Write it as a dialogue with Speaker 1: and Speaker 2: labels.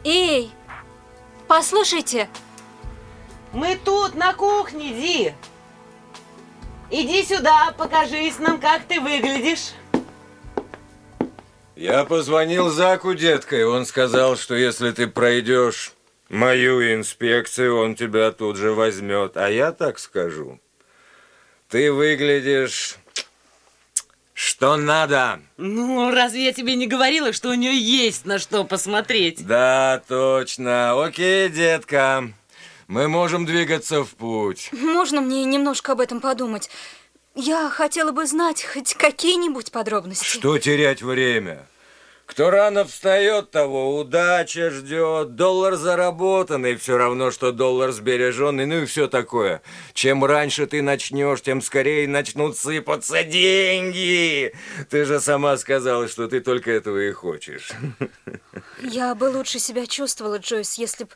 Speaker 1: Эй, послушайте.
Speaker 2: Мы тут, на кухне, Ди. Иди сюда, покажись нам, как ты выглядишь.
Speaker 3: Я позвонил Заку, детка, и он сказал, что если ты пройдешь мою инспекцию, он тебя тут же возьмет. А я так скажу. Ты выглядишь... что надо.
Speaker 2: Ну, разве я тебе не говорила, что у нее есть на что посмотреть?
Speaker 3: Да, точно. Окей, детка. Мы можем двигаться в путь.
Speaker 1: Можно мне немножко об этом подумать? Я хотела бы знать хоть какие-нибудь подробности.
Speaker 3: Что терять время? Кто рано встает, того удача ждет. Доллар заработанный, все равно, что доллар сбереженный, ну и все такое. Чем раньше ты начнешь, тем скорее начнут сыпаться деньги. Ты же сама сказала, что ты только этого и хочешь.
Speaker 1: Я бы лучше себя чувствовала, Джойс, если бы